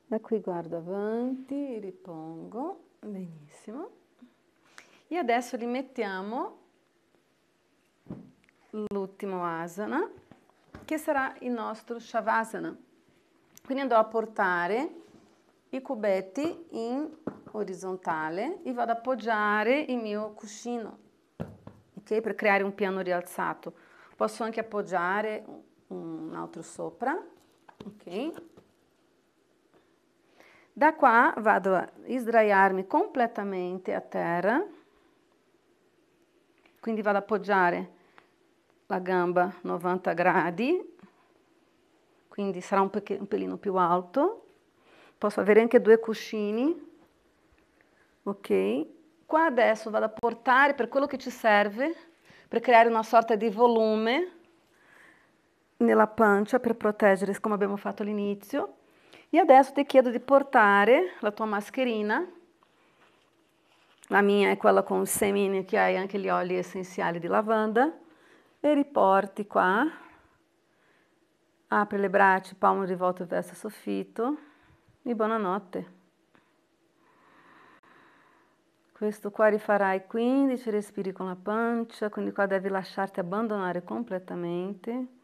Da qui guardo avanti, ripongo, benissimo. E adesso rimettiamo l'ultimo asana, che sarà il nostro Shavasana. Quindi andrò a portare i cubetti in orizzontale e vado ad appoggiare il mio cuscino, ok? Per creare un piano rialzato. Posso anche appoggiare un altro sopra, ok? Da qua vado a sdraiarmi completamente a terra, quindi vado ad appoggiare la gamba 90 gradi, quindi sarà un pelino più alto. Posso avere anche due cuscini, ok? Qua adesso vado a portare per quello che ci serve, per creare una sorta di volume nella pancia, per proteggere, come abbiamo fatto all'inizio. E adesso ti chiedo di portare la tua mascherina. La mia è quella con semini che hai anche gli oli essenziali di lavanda. E riporti qua. Apri le braccia, palmo rivolto verso il soffitto. E buonanotte. Questo qua rifarai 15 respiri con la pancia, quindi qua devi lasciarti abbandonare completamente.